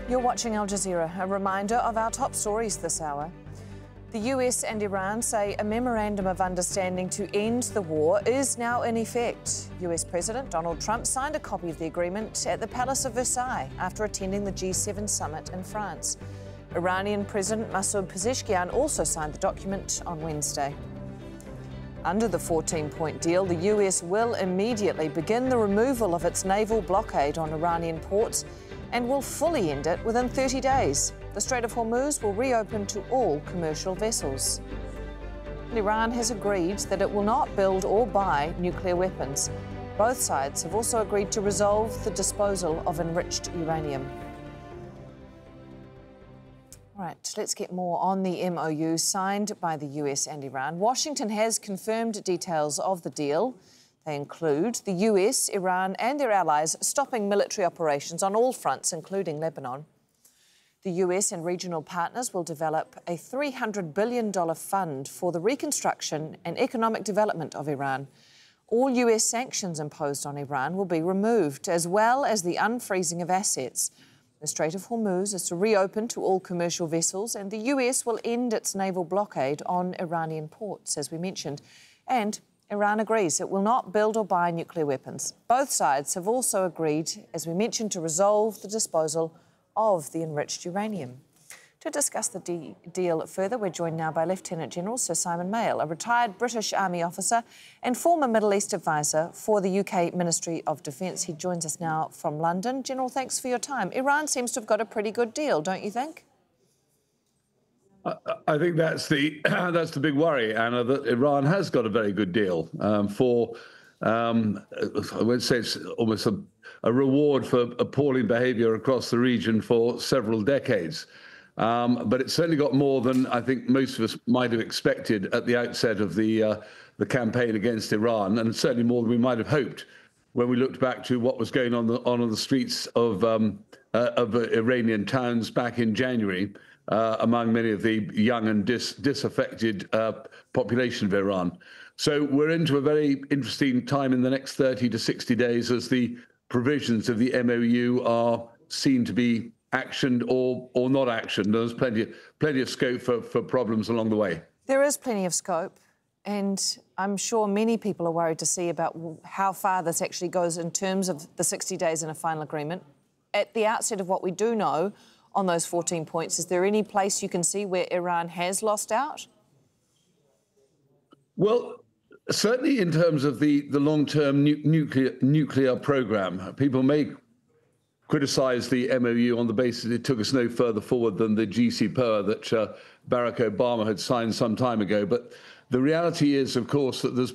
You're watching Al Jazeera. A reminder of our top stories this hour. The US and Iran say a memorandum of understanding to end the war is now in effect. US President Donald Trump signed a copy of the agreement at the Palace of Versailles after attending the G7 summit in France. Iranian President Masoud Pezeshkian also signed the document on Wednesday. Under the 14-point deal, the US will immediately begin the removal of its naval blockade on Iranian ports and will fully end it within 30 days. The Strait of Hormuz will reopen to all commercial vessels. Iran has agreed that it will not build or buy nuclear weapons. Both sides have also agreed to resolve the disposal of enriched uranium. All right, let's get more on the MOU signed by the US and Iran. Washington has confirmed details of the deal. They include the US, Iran and their allies stopping military operations on all fronts, including Lebanon. The US and regional partners will develop a $300 billion fund for the reconstruction and economic development of Iran. All US sanctions imposed on Iran will be removed, as well as the unfreezing of assets. The Strait of Hormuz is to reopen to all commercial vessels, and the US will end its naval blockade on Iranian ports, as we mentioned. And Iran agrees it will not build or buy nuclear weapons. Both sides have also agreed, as we mentioned, to resolve the disposal of the enriched uranium. To discuss the deal further, we're joined now by Lieutenant General Sir Simon Mail, a retired British Army officer and former Middle East advisor for the UK Ministry of Defence. He joins us now from London. General, thanks for your time. Iran seems to have got a pretty good deal, don't you think? I think that's the big worry, Anna, that Iran has got a very good deal I would say it's almost a reward for appalling behavior across the region for several decades. But it's certainly got more than I think most of us might have expected at the outset of the campaign against Iran, and certainly more than we might have hoped when we looked back to what was going on the streets of Iranian towns back in January. Among many of the young and disaffected population of Iran. So we're into a very interesting time in the next 30 to 60 days as the provisions of the MOU are seen to be actioned or not actioned. There's plenty of scope for problems along the way. There is plenty of scope, and I'm sure many people are worried to see about how far this actually goes in terms of the 60 days in a final agreement. At the outset of what we do know, on those 14 points, is there any place you can see where Iran has lost out? Well, certainly in terms of the long-term nuclear program, people may criticize the MOU on the basis it took us no further forward than the JCPOA that Barack Obama had signed some time ago. But the reality is, of course, that there's